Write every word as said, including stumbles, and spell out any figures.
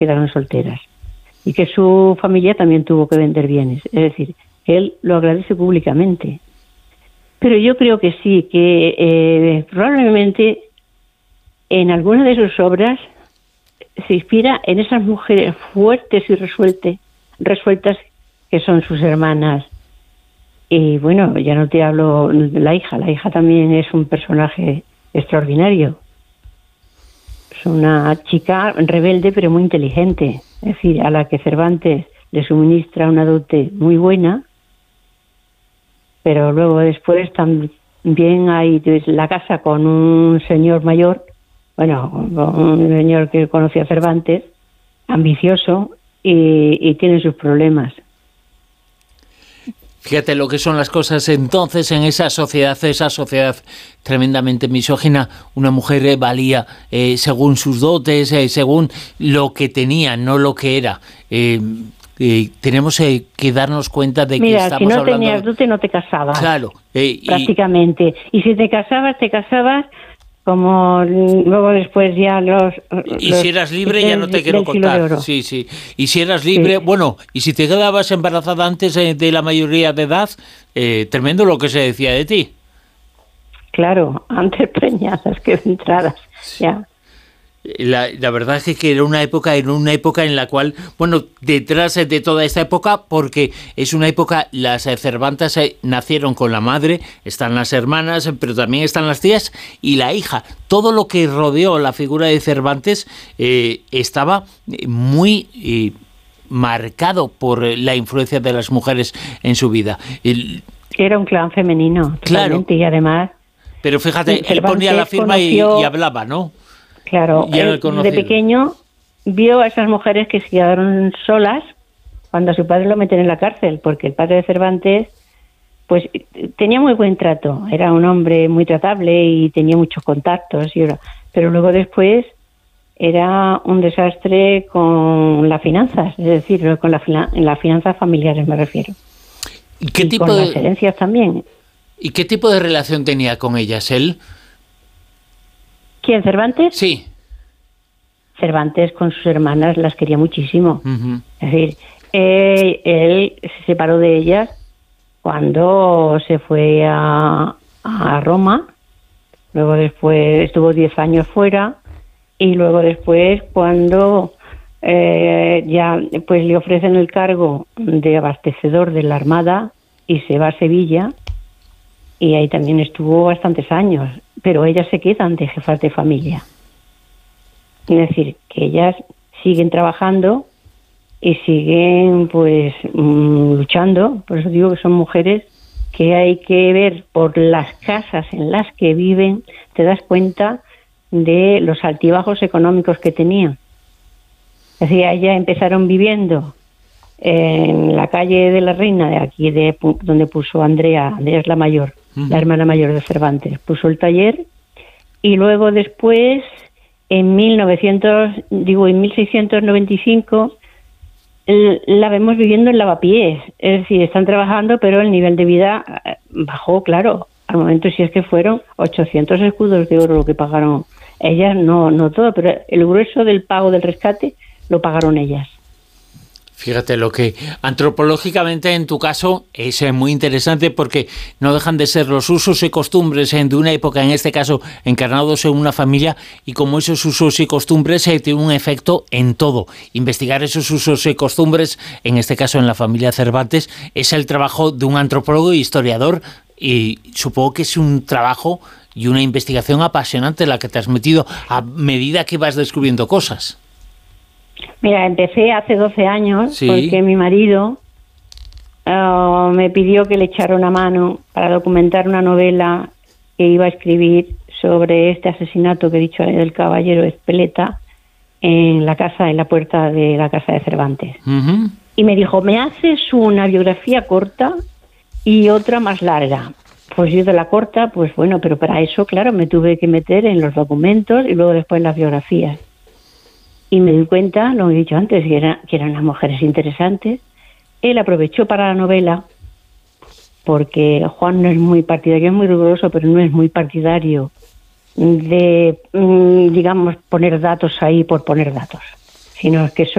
quedaron solteras. Y que su familia también tuvo que vender bienes. Es decir, él lo agradece públicamente. Pero yo creo que sí, que eh, probablemente en alguna de sus obras se inspira en esas mujeres fuertes y resueltas, resueltas que son sus hermanas. Y bueno, ya no te hablo de la hija, la hija también es un personaje extraordinario. Es una chica rebelde pero muy inteligente, es decir, a la que Cervantes le suministra una dote muy buena, pero luego después también hay la casa con un señor mayor, bueno, con un señor que conocía a Cervantes, ambicioso, y, y tiene sus problemas. Fíjate lo que son las cosas entonces en esa sociedad, esa sociedad tremendamente misógina. Una mujer eh, valía eh, según sus dotes, eh, según lo que tenía, no lo que era. Eh, eh, tenemos eh, que darnos cuenta de Mira, que estamos si no hablando... tenías dote no te casabas. Claro. Eh, prácticamente. Y... y si te casabas, te casabas como luego después ya los... Y los, si eras libre ya no te quiero contar. Sí, sí. Y si eras libre, sí. Bueno, y si te quedabas embarazada antes de la mayoría de edad, eh, tremendo lo que se decía de ti. Claro, antes preñadas que entradas, sí. Ya. La, la verdad es que era una época, era una época en la cual, bueno, detrás de toda esta época, porque es una época, las Cervantes eh, nacieron con la madre, están las hermanas, pero también están las tías y la hija. Todo lo que rodeó la figura de Cervantes eh, estaba muy eh, marcado por la influencia de las mujeres en su vida. El, era un clan femenino, claro. Y además... Pero fíjate, él ponía la firma conoció... y, y hablaba, ¿no? Claro, él, de pequeño vio a esas mujeres que se quedaron solas cuando a su padre lo meten en la cárcel, porque el padre de Cervantes pues tenía muy buen trato, era un hombre muy tratable y tenía muchos contactos, y era, pero luego después era un desastre con las finanzas, es decir, con la, las finanzas familiares me refiero. ¿Y qué y tipo con de... las herencias también. ¿Y qué tipo de relación tenía con ellas él? ¿Quién, Cervantes? Sí. Cervantes con sus hermanas las quería muchísimo. Uh-huh. Es decir, eh, él se separó de ellas cuando se fue a, a Roma, luego después estuvo diez años fuera, y luego después cuando eh, ya pues le ofrecen el cargo de abastecedor de la Armada y se va a Sevilla, y ahí también estuvo bastantes años, pero ellas se quedan de jefas de familia. Es decir, que ellas siguen trabajando y siguen pues mmm, luchando. Por eso digo que son mujeres que hay que ver por las casas en las que viven, te das cuenta de los altibajos económicos que tenían. Es decir, ellas empezaron viviendo en la calle de la Reina, de aquí de donde puso Andrea, Andrea es la mayor, uh-huh. la hermana mayor de Cervantes, puso el taller, y luego después en mil novecientos, digo en mil seiscientos noventa y cinco la vemos viviendo en Lavapiés, es decir, están trabajando, pero el nivel de vida bajó, claro, al momento si es que fueron ochocientos escudos de oro lo que pagaron ellas, no no todo, pero el grueso del pago del rescate lo pagaron ellas. Fíjate lo que antropológicamente en tu caso es muy interesante, porque no dejan de ser los usos y costumbres de una época, en este caso encarnados en una familia, y como esos usos y costumbres eh, tienen un efecto en todo. Investigar esos usos y costumbres, en este caso en la familia Cervantes, es el trabajo de un antropólogo e historiador, y supongo que es un trabajo y una investigación apasionante la que te has metido a medida que vas descubriendo cosas. Mira, empecé hace doce años, sí. porque mi marido uh, me pidió que le echara una mano para documentar una novela que iba a escribir sobre este asesinato que he dicho del caballero Espeleta en la casa, en la puerta de la casa de Cervantes. Uh-huh. Y me dijo, ¿me haces una biografía corta y otra más larga? Pues yo de la corta, pues bueno, pero para eso, claro, me tuve que meter en los documentos y luego después en las biografías. Y me di cuenta, lo he dicho antes, que, era, que eran las mujeres interesantes. Él aprovechó para la novela, porque Juan no es muy partidario, es muy riguroso, pero no es muy partidario de, digamos, poner datos ahí por poner datos, sino que son